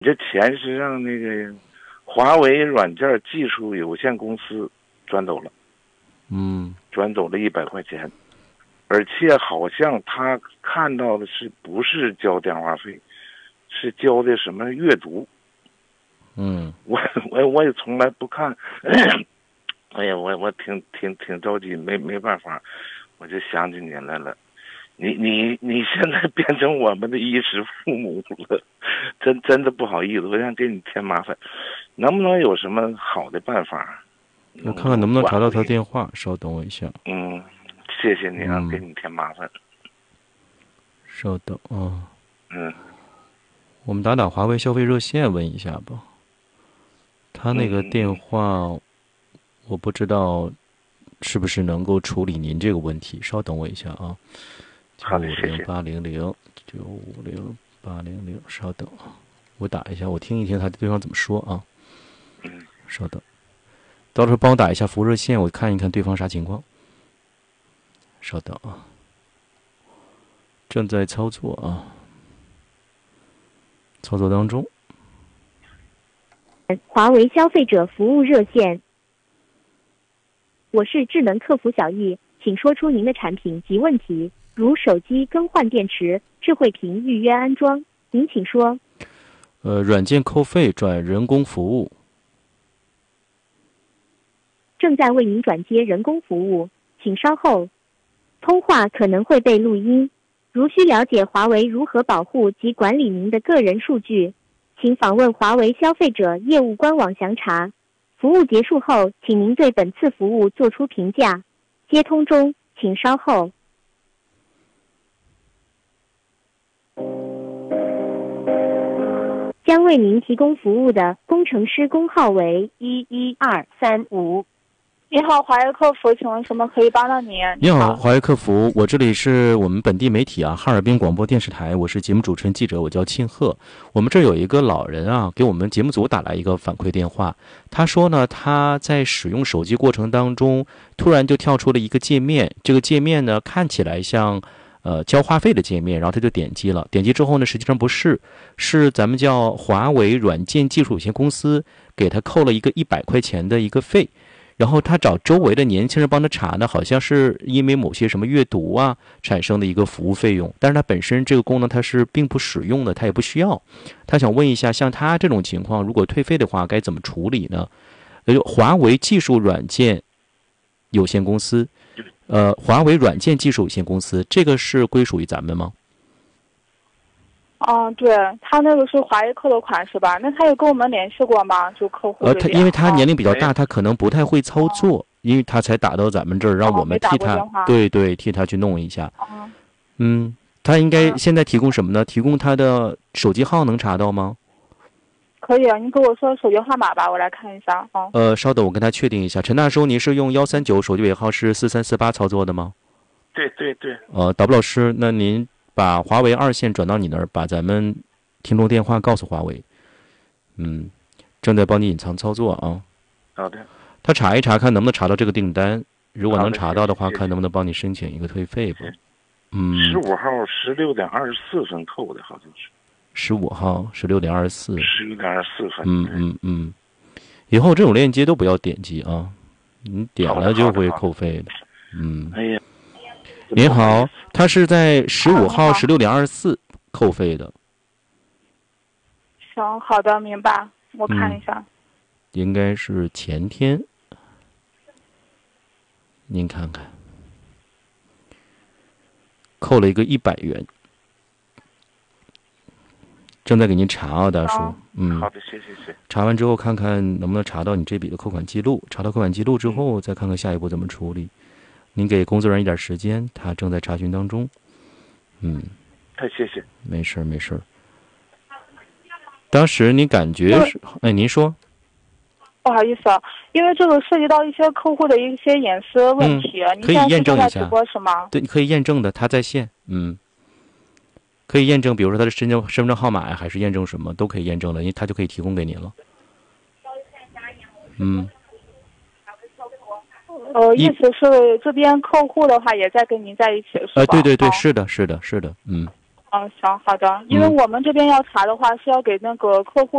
这钱是让那个华为软件技术有限公司转走了，转走了100块钱，而且好像他看到的不是交电话费，是交的什么阅读。我也从来不看，哎呀，我挺着急，没办法，我就想起您来了。你现在变成我们的衣食父母了，真的不好意思，我想给你添麻烦，能不能有什么好的办法？ 我看看能不能查到他电话，稍等我一下。 谢谢你啊，给你添麻烦。 稍等啊。我们打华为消费热线问一下吧。他那个电话，我不知道是不是能够处理您这个问题，稍等我一下啊。950800，稍等啊，我打一下，我听一听他对方怎么说啊。稍等，到时候帮我打一下服务热线，我看一看对方啥情况。稍等啊，正在操作啊，操作当中。 华为消费者服务热线，我是智能客服小易，请说出您的产品及问题，如手机更换电池、智慧屏预约安装，您请说。 软件扣费转人工服务。 正在为您转接人工服务，请稍后。通话可能会被录音，如需了解华为如何保护及管理您的个人数据，请访问华为消费者业务官网详查。服务结束后，请您对本次服务做出评价。接通中，请稍后。将为您提供服务的工程师工号为11235。 你好，华为客服，请问什么可以帮到您？ 你好，华为客服，我这里是我们本地媒体啊，哈尔滨广播电视台，我是节目主持人记者，我叫庆贺。我们这有一个老人啊，给我们节目组打来一个反馈电话，他说呢，他在使用手机过程当中，突然就跳出了一个界面，这个界面呢看起来像交话费的界面，然后他就点击了，点击之后呢，实际上不是，是咱们叫华为软件技术有限公司给他扣了一个100块钱的一个费。然后他找周围的年轻人帮他查呢，好像是因为某些什么阅读啊产生的一个服务费用，但是他本身这个功能他是并不使用的，他也不需要。他想问一下，像他这种情况，如果退费的话，该怎么处理呢？华为技术软件有限公司，华为软件技术有限公司，这个是归属于咱们吗？ 对，他那个是华为扣的款是吧？那他有跟我们联系过吗？就客户这边。 因为他年龄比较大，他可能不太会操作，因为他才打到咱们这儿，让我们替他，替他去弄一下。他应该现在提供什么呢？提供他的手机号能查到吗？ 可以啊，您给我说手机号码吧，我来看一下啊。 稍等，我跟他确定一下。陈大叔，您是用139手机尾号是4348操作的吗？ 对。 导播老师，那您把华为2线转到你那儿，把咱们听众电话告诉华为。正在帮你隐藏操作啊。 好的。 他查一查，看能不能查到这个订单。如果能查到的话， 谢谢看能不能帮你申请一个退费吧。 15号16点24分扣的，好像是。 15号16点24。 11点24分。 以后这种链接都不要点击啊，你点了就会扣费的。 哎呀。 您好，他是在15号16点24扣费的。 行，好的，明白。我看一下。 应该是前天。您看看，扣了一个100元。正在给您查啊，大叔。 好的，谢谢。 查完之后看看能不能查到你这笔的扣款记录，查到扣款记录之后，再看看下一步怎么处理。您给工作人员一点时间，他正在查询当中。 太谢谢。 没事。当时你感觉是？您说。 不好意思，因为这个涉及到一些客户的一些隐私问题， 可以验证一下。 直播是吗？ 对，你可以验证的，他在线。可以验证，比如说他的身份证号码呀，还是验证什么，都可以验证的，因为他就可以提供给您了。 意思是这边客户的话也在跟您在一起，是吧？ 对，是的。 行，好的。因为我们这边要查的话，是要给那个客户